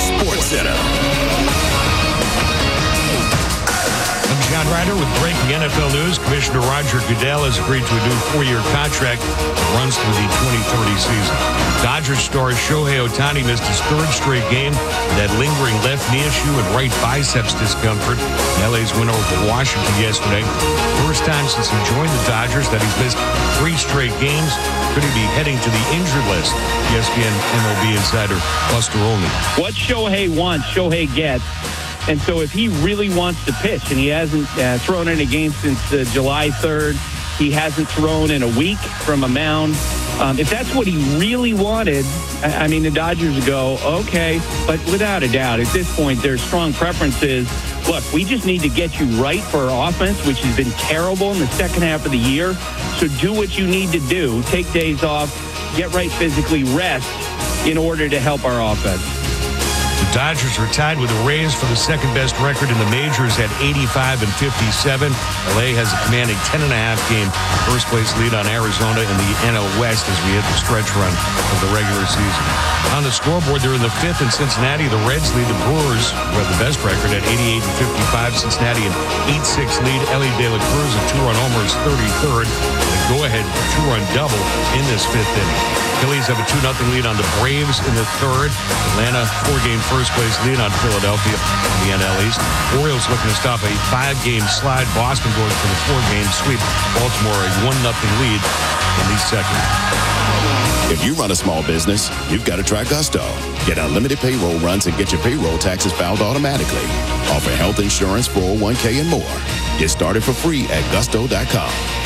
SportsCenter. I'm John Ryder with breaking NFL news. Commissioner Roger Goodell has agreed to a new 4-year contract that runs through the 2030 season. Dodgers star Shohei Ohtani missed his 3rd straight game with that lingering left knee issue and right biceps discomfort. LA's win over Washington yesterday. First time since he joined the Dodgers that he's missed 3 straight games. Could he be heading to the injured list? ESPN MLB insider Buster Olney. What Shohei wants, Shohei gets. And so if he really wants to pitch, and he hasn't thrown in a game since July 3rd, he hasn't thrown in a week from a mound. If that's what he really wanted, I mean, the Dodgers would go, okay. But without a doubt, at this point, their strong preference is, look, we just need to get you right for our offense, which has been terrible in the second half of the year. So do what you need to do. Take days off, get right physically, rest in order to help our offense. The Dodgers are tied with the Rays for the second-best record in the majors at 85-57. LA has a commanding 10.5-game first-place lead on Arizona in the NL West as we hit the stretch run of the regular season. On the scoreboard, they're in the 5th in Cincinnati. The Reds lead the Brewers, who have the best record at 88-55. Cincinnati an 8-6 lead. Elly De La Cruz, a 2-run homer, is 33rd. The go-ahead 2-run double in this 5th inning. Phillies have a 2-0 lead on the Braves in the 3rd. Atlanta, 4-game first-place lead on Philadelphia in the NL East. Orioles looking to stop a 5-game slide. Boston going for the 4-game sweep. Baltimore a 1-0 lead in the 2nd. If you run a small business, you've got to try Gusto. Get unlimited payroll runs and get your payroll taxes filed automatically. Offer health insurance, 401k, and more. Get started for free at gusto.com.